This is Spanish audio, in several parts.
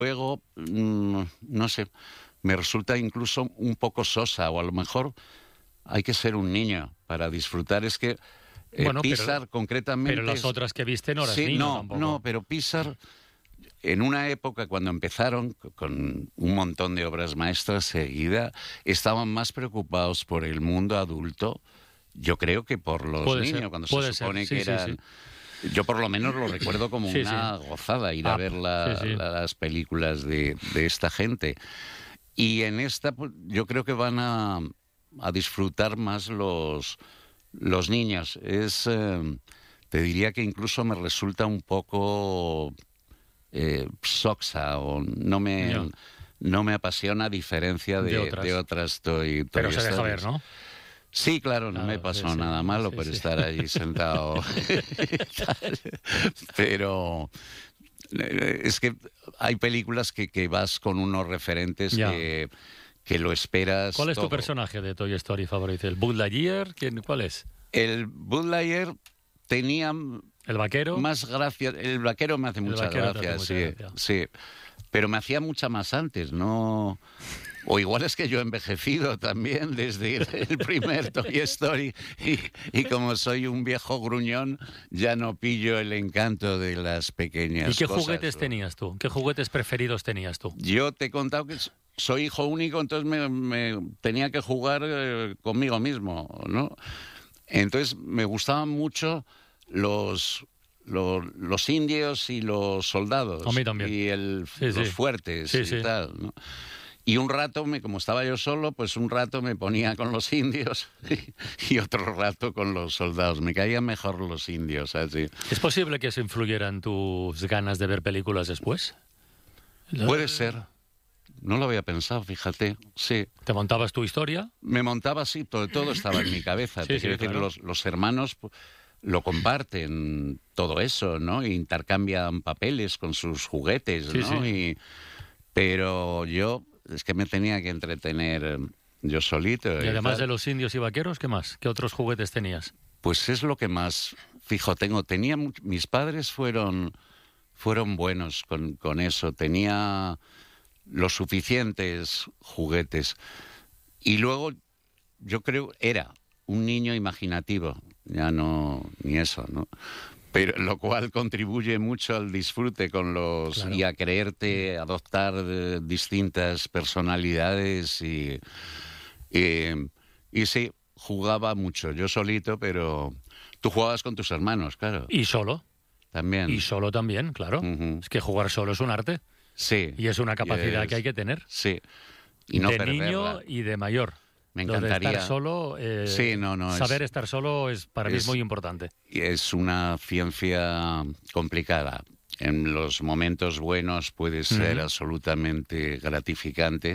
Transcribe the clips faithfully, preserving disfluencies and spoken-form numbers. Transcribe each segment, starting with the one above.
luego, mmm, no sé, me resulta incluso un poco sosa, o a lo mejor hay que ser un niño para disfrutar. Es que eh, bueno, Pixar pero, concretamente... Pero las es... otras que viste no eras sí, niño no, tampoco. No, pero Pixar, en una época cuando empezaron con un montón de obras maestras seguida, estaban más preocupados por el mundo adulto, yo creo, que por los puede niños, ser, cuando puede se supone ser. Sí, que eran... Sí, sí. Yo por lo menos lo recuerdo como sí, una sí. gozada ir ah, a ver la, sí, sí. la, las películas de, de esta gente. Y en esta pues, yo creo que van a, a disfrutar más los, los niños. Es, eh, te diría que incluso me resulta un poco eh, soxa, o no me, Yeah. no me apasiona a diferencia de, De otras. de otras Toy, Toy Pero se deja Stories. ver, ¿no? Sí, claro, no Claro, me pasó sí, sí, nada malo sí, por sí. estar allí sentado. Pero eh, es que hay películas que, que vas con unos referentes Ya. que, que lo esperas ¿Cuál es todo. tu personaje de Toy Story favorito? ¿El Buzz Lightyear? ¿Quién, ¿Cuál es? El Buzz Lightyear tenía ¿El vaquero? más gracia. El vaquero me hace El mucha vaquero te gracia, hace sí, mucha gracia. sí. Pero me hacía mucha más antes, ¿no? O igual es que yo he envejecido también desde el primer Toy Story y, y como soy un viejo gruñón ya no pillo el encanto de las pequeñas ¿Y qué cosas, juguetes ¿no? tenías tú? ¿Qué juguetes preferidos tenías tú? Yo te he contado que soy hijo único, entonces me, me tenía que jugar eh, conmigo mismo, ¿no? Entonces me gustaban mucho los... Los, los indios y los soldados. A mí también. Y el, Sí, los sí. fuertes Sí, y sí. tal, ¿no? Y un rato, me, como estaba yo solo, pues un rato me ponía con los indios y, y otro rato con los soldados. Me caían mejor los indios, así. ¿Es posible que eso influyera en tus ganas de ver películas después? Puede ser. No lo había pensado, fíjate. Sí. ¿Te montabas tu historia? Me montaba así, todo, todo estaba en mi cabeza. Sí, Te sí, quiero decir, claro. los, los hermanos pues, lo comparten todo eso, ¿no? Intercambian papeles con sus juguetes, Sí, ¿no? sí. Y, pero yo, es que me tenía que entretener yo solito. Y además tal. de los indios y vaqueros, ¿qué más? ¿Qué otros juguetes tenías? Pues es lo que más fijo tengo. Tenía much- mis padres fueron, fueron buenos con, con eso. Tenía los suficientes juguetes. Y luego, yo creo, era un niño imaginativo. Ya no, ni eso, ¿no? Pero lo cual contribuye mucho al disfrute con los Claro. y a creerte, adoptar eh, distintas personalidades y, y, y sí, jugaba mucho, yo solito, pero tú jugabas con tus hermanos, claro, Y solo. también. Y solo también, claro. Ujú. Es que jugar solo es un arte. Sí. Y es una capacidad es- que hay que tener. Sí. Y no de perderla. niño y de mayor. Me Lo de encantaría. estar solo, eh, Sí, no, no, saber es- estar solo es para mí es es- muy importante. Y es una ciencia complicada. En los momentos buenos puede ser Ujú. absolutamente gratificante,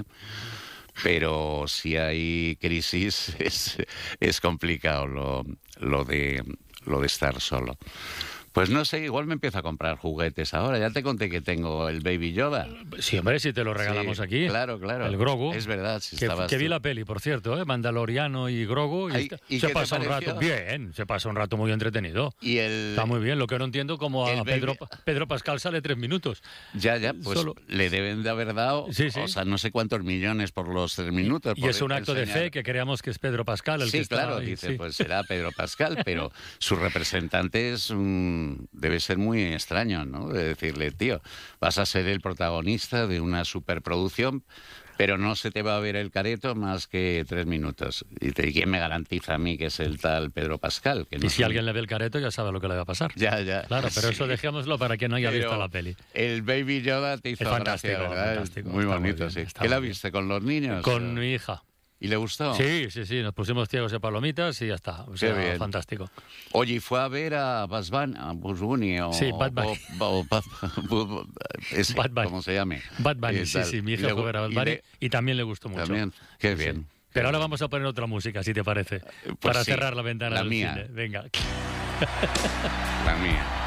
pero si hay crisis es, es complicado lo, lo, de, lo de estar solo. Pues no sé, igual me empiezo a comprar juguetes ahora. Ya te conté que tengo el Baby Yoda. Sí, hombre, si te lo regalamos Sí, aquí. Claro, claro. El Grogu. Es verdad, si Que, estabas que vi tú. la peli, por cierto, ¿eh? Mandaloriano y Grogu. Y Ay, está- ¿y se qué te pasa un pareció? rato bien, se pasa un rato muy entretenido. Y el... Está muy bien, lo que no entiendo como el a Pedro, baby- Pedro Pascal sale tres minutos. Ya, ya, pues Solo- le deben de haber dado, Sí, sí. o sea, no sé cuántos millones por los tres minutos. Y por es un acto de enseñar. fe que creamos que es Pedro Pascal el Sí, que está claro, ahí, dice, sí. pues será Pedro Pascal, pero su representante es, mm, debe ser muy extraño, ¿no? De decirle, tío, vas a ser el protagonista de una superproducción, pero no se te va a ver el careto más que tres minutos. Y te- ¿y quién me garantiza a mí que es el tal Pedro Pascal? Que no Y si soy- alguien le ve el careto ya sabe lo que le va a pasar. Ya, ya. Claro, pero eso Sí. dejémoslo para quien no haya Pero visto la peli. El Baby Yoda te hizo Es fantástico, gracia, ¿verdad? fantástico, Muy está muy bonito, bien, sí. está ¿Qué la muy bien. viste con los niños? Con mi hija. ¿Y le gustó? Sí, sí, sí, nos pusimos ciegos de palomitas y ya está. O sea, bien. fantástico. Oye, ¿y fue a ver a Buzz Bunny, a Bugs Bunny o... Sí, Bad Bunny. o- o- o- o- ese, Bad Bunny. ¿cómo se llame? Bad Bunny, Y sí, tal. sí, mi Y hija le fue a gu- ver a Bad y Bunny le- y también le gustó mucho. También, qué Sí. bien. Pero ahora vamos a poner otra música, si te parece, Pues para sí, cerrar la ventana la del mía. cine. Venga. La mía.